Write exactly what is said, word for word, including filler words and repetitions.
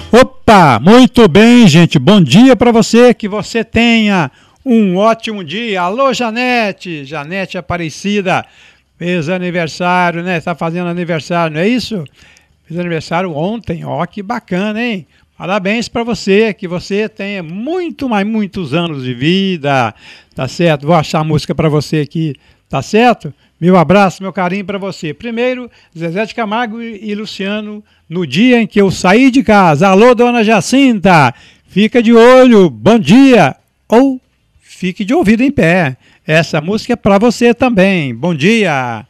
Opa, muito bem, gente. Bom dia para você, que você tenha um ótimo dia. Alô, Janete, Janete Aparecida, fez aniversário, né? Está fazendo aniversário, não é isso? Fez aniversário ontem, ó, que bacana, hein? Parabéns para você, que você tenha muito, mais muitos anos de vida, tá certo? Vou achar a música para você aqui, tá certo? Meu abraço, meu carinho para você. Primeiro, Zezé de Camargo e Luciano, no dia em que eu saí de casa. Alô, dona Jacinta, fica de olho, bom dia, ou fique de ouvido em pé. Essa música é para você também, bom dia.